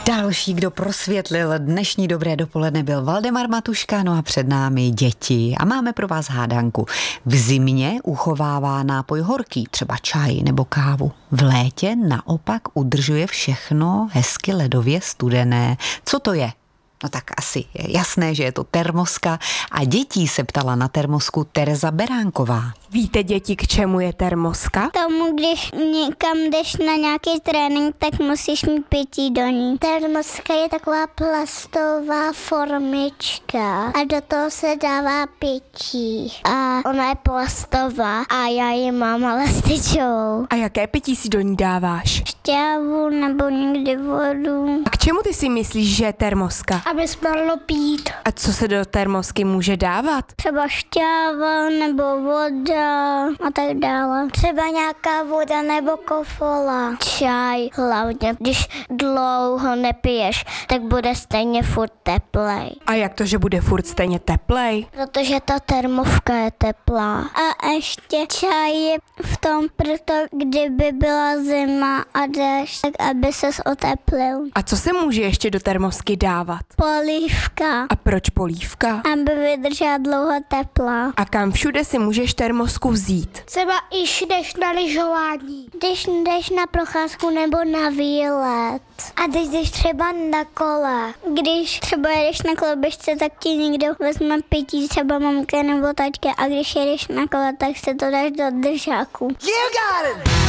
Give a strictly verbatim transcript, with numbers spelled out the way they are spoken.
Další, kdo prosvětlil dnešní dobré dopoledne, byl Valdemar Matuška, no a před námi děti. A máme pro vás hádanku. V zimě uchovává nápoj horký, třeba čaj nebo kávu. V létě naopak udržuje všechno hezky ledově studené. Co to je? No tak asi je jasné, že je to termoska a dětí se ptala na termosku Tereza Beránková. Víte, děti, k čemu je termoska? Tomu, když někam jdeš na nějaký trénink, tak musíš mít pití do ní. Termoska je taková plastová formička a do toho se dává pití. A ona je plastová a já ji mám elastičovou. A jaké pití si do ní dáváš? Šťávu nebo někdy vodu. A k čemu ty si myslíš, že je termoska? Aby spadlo pít. A co se do termosky může dávat? Třeba šťáva nebo voda a tak dále. Třeba nějaká voda nebo kofola. Čaj hlavně. Když dlouho nepiješ, tak bude stejně furt teplej. A jak to, že bude furt stejně teplej? Protože ta termovka je teplá. A ještě čaj je v tom, proto kdyby byla zima a déšť, tak aby ses oteplil. A co se může ještě do termosky dávat? Polívka. A proč polívka? Aby vydržela dlouho tepla. A kam všude si můžeš termosku vzít? Třeba i jdeš na lyžování. Když jdeš na procházku nebo na výlet. A když jdeš třeba na kole. Když třeba jedeš na koloběžce, tak ti někdo vezme pití, třeba mamka nebo taťka. A když jedeš na kole, tak se to dáš do držáku. You got it!